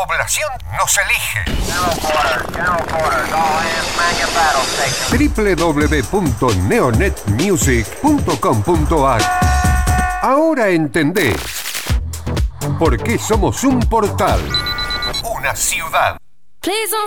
población nos elige. www.neonetmusic.com.ar. Ahora entendés por qué somos un portal, una ciudad.